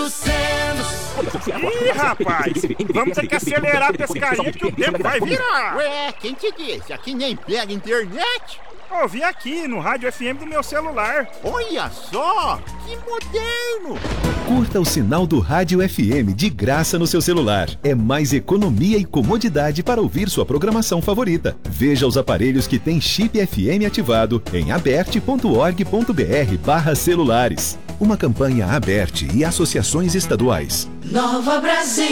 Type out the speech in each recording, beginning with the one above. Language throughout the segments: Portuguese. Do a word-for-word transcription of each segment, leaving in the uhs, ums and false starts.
Ih, rapaz, vamos ter que acelerar a pescaria que o tempo vai virar. Ué, quem te disse? Aqui nem pega internet. Eu vi aqui no rádio F M do meu celular. Olha só, que moderno. Curta o sinal do rádio F M de graça no seu celular. É mais economia e comodidade para ouvir sua programação favorita. Veja os aparelhos que têm chip F M ativado em aberte ponto org ponto br barra celulares. Uma campanha Aberte e associações estaduais. Nova Brasil.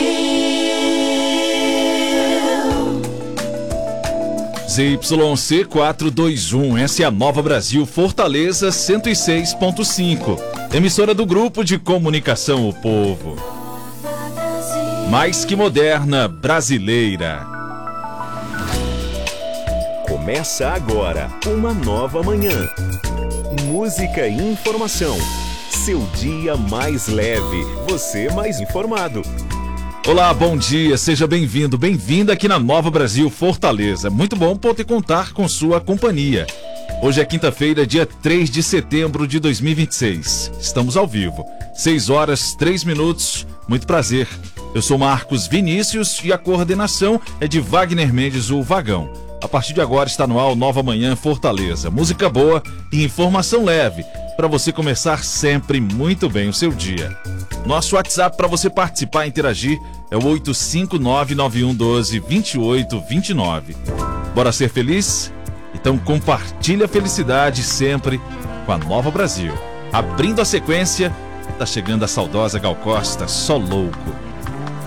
Z Y C quatrocentos e vinte e um, essa é a Nova Brasil Fortaleza cento e seis ponto cinco. Emissora do Grupo de Comunicação O Povo. Mais que moderna, brasileira. Começa agora uma nova manhã. Música e informação. Seu dia mais leve, você mais informado. Olá, bom dia, seja bem-vindo, bem-vinda aqui na Nova Brasil Fortaleza. Muito bom poder contar com sua companhia. Hoje é quinta-feira, dia três de setembro de dois mil e vinte e seis. Estamos ao vivo, seis horas, três minutos. Muito prazer. Eu sou Marcos Vinícius e a coordenação é de Wagner Mendes, o Vagão. A partir de agora está no ar Nova Manhã Fortaleza. Música boa e informação leve para você começar sempre muito bem o seu dia. Nosso WhatsApp para você participar e interagir é o oito cinco nove nove um um dois dois oito dois nove. Bora ser feliz? Então compartilhe a felicidade sempre com a Nova Brasil. Abrindo a sequência, tá chegando a saudosa Gal Costa, Só Louco.